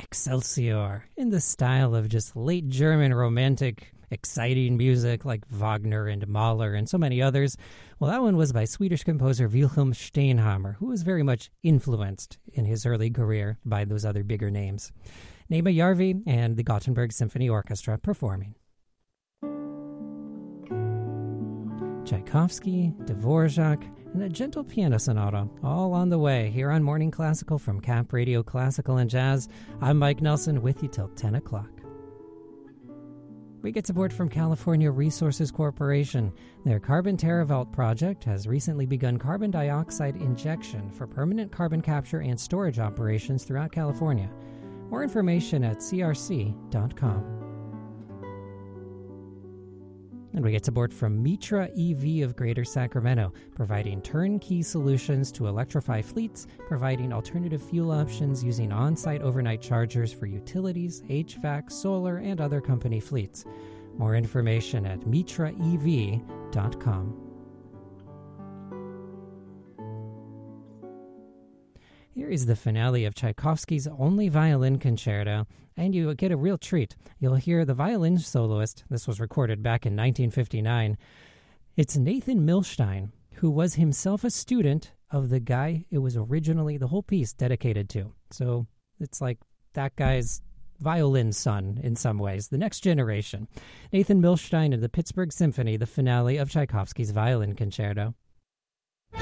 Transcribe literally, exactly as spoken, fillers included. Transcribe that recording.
Excelsior, in the style of just late German romantic, exciting music like Wagner and Mahler and so many others. Well, that one was by Swedish composer Wilhelm Steinhammer, who was very much influenced in his early career by those other bigger names. Nema Järvi and the Gothenburg Symphony Orchestra performing. Tchaikovsky, Dvorak, and a gentle piano sonata, all on the way here on Morning Classical from Cap Radio Classical and Jazz. I'm Mike Nelson with you till ten o'clock. We get support from California Resources Corporation. Their Carbon TerraVault project has recently begun carbon dioxide injection for permanent carbon capture and storage operations throughout California. More information at c r c dot com. And we get support from Mitra E V of Greater Sacramento, providing turnkey solutions to electrify fleets, providing alternative fuel options using on-site overnight chargers for utilities, H V A C, solar, and other company fleets. More information at mitra e v dot com. Here is the finale of Tchaikovsky's Only Violin Concerto, and you get a real treat. You'll hear the violin soloist. This was recorded back in nineteen fifty-nine. It's Nathan Milstein, who was himself a student of the guy it was originally the whole piece dedicated to. So it's like that guy's violin son in some ways, the next generation. Nathan Milstein and the Pittsburgh Symphony, the finale of Tchaikovsky's Violin Concerto.